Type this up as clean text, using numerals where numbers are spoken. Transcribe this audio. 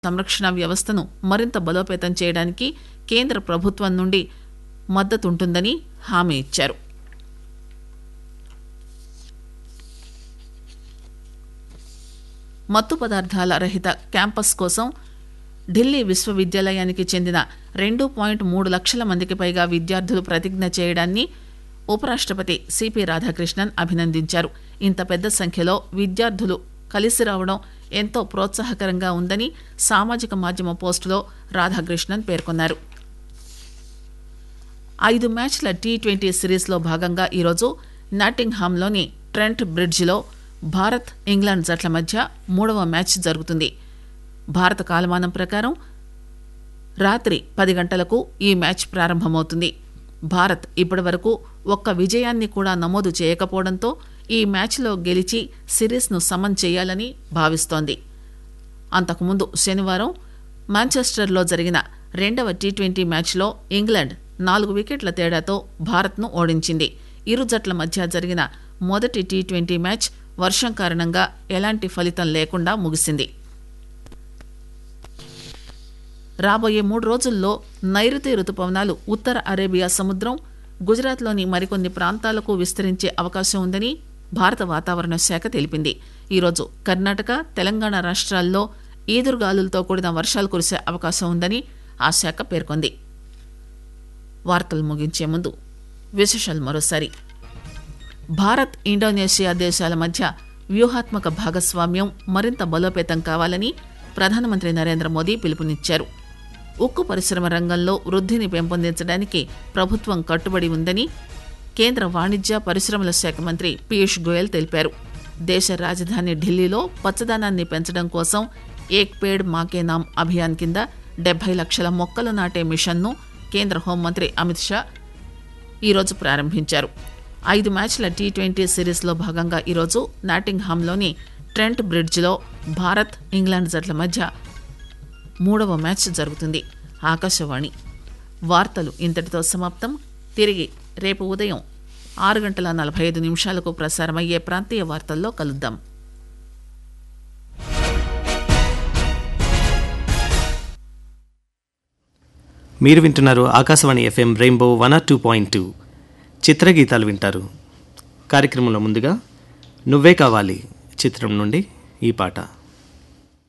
సంరక్షణ వ్యవస్థను మరింత బలోపేతం చేయడానికి కేంద్ర ప్రభుత్వం నుండి మద్దతుంటుందని హామీ ఇచ్చారు. మత్తు పదార్థాల రహిత క్యాంపస్ కోసం ఢిల్లీ విశ్వవిద్యాలయానికి చెందిన 2.3 లక్షల మందికి పైగా విద్యార్థులు ప్రతిజ్ఞ చేయడాన్ని ఉపరాష్ట్రపతి సిపి రాధాకృష్ణన్ అభినందించారు. ఇంత పెద్ద సంఖ్యలో విద్యార్థులు కలిసి రావడం ఎంతో ప్రోత్సాహకరంగా ఉందని సామాజిక మాధ్యమ పోస్టులో రాధాకృష్ణన్ పేర్కొన్నారు. 5 మ్యాచ్ల T20 సిరీస్లో భాగంగా ఈరోజు నాటింగ్హామ్లోని ట్రెంట్ బ్రిడ్జిలో భారత్ ఇంగ్లాండ్ జట్ల మధ్య 3వ మ్యాచ్ జరుగుతుంది. భారత కాలమానం ప్రకారం రాత్రి 10 గంటలకు ఈ మ్యాచ్ ప్రారంభమవుతుంది. భారత్ ఇప్పటివరకు ఒక్క విజయాన్ని కూడా నమోదు చేయకపోవడంతో ఈ మ్యాచ్లో గెలిచి సిరీస్ను సమన్ చేయాలని భావిస్తోంది. అంతకుముందు శనివారం మాంచెస్టర్లో జరిగిన 2వ T20 మ్యాచ్లో ఇంగ్లాండ్ 4 వికెట్ల తేడాతో భారత్ను ఓడించింది. ఇరు జట్ల మధ్య జరిగిన మొదటి T20 మ్యాచ్ వర్షం కారణంగా ఎలాంటి ఫలితం లేకుండా ముగిసింది. రాబోయే 3 రోజుల్లో నైరుతి రుతుపవనాలు ఉత్తర అరేబియా సముద్రం, గుజరాత్లోని మరికొన్ని ప్రాంతాలకు విస్తరించే అవకాశం ఉందని భారత వాతావరణ శాఖ తెలిపింది. ఈరోజు కర్ణాటక, తెలంగాణ రాష్ట్రాల్లో ఈదురుగాలులతో కూడిన వర్షాలు కురిసే అవకాశం ఉందని ఆ శాఖ పేర్కొంది. వార్తలు ముగించే ముందు విశేషాలు మరోసారి. భారత్, ఇండోనేషియా దేశాల మధ్య వ్యూహాత్మక భాగస్వామ్యం మరింత బలోపేతం కావాలని ప్రధానమంత్రి నరేంద్ర మోదీ పిలుపునిచ్చారు. ఉక్కు పరిశ్రమ రంగంలో వృద్ధిని పెంపొందించడానికి ప్రభుత్వం కట్టుబడి ఉందని కేంద్ర వాణిజ్య పరిశ్రమల శాఖ మంత్రి పీయూష్ గోయల్ తెలిపారు. దేశ రాజధాని ఢిల్లీలో పచ్చదనాన్ని పెంచడం కోసం ఏక్ పేడ్ మాకే నామ్ అభియాన్ కింద 70 లక్షల మొక్కలు నాటే మిషన్ను కేంద్ర హోంమంత్రి అమిత్ షా ఈరోజు ప్రారంభించారు. 5 మ్యాచ్ల T20 సిరీస్లో భాగంగా ఈరోజు నాటింగ్హామ్లోని ట్రెంట్ బ్రిడ్జ్లో భారత్, ఇంగ్లాండ్ జట్ల మధ్య 3వ మ్యాచ్ జరుగుతుంది. ఆకాశవాణి వార్తలు ఇంతటితో సమాప్తం. తిరిగి రేపు ఉదయం 6:45 ప్రసారమయ్యే ప్రాంతీయ వార్తల్లో కలుద్దాం. మీరు వింటున్నారు ఆకాశవాణి FM రెయిన్బో 102.2 చిత్రగీతాలు వింటారు. కార్యక్రమంలో ముందుగా నువ్వే కావాలి చిత్రం నుండి ఈ పాట.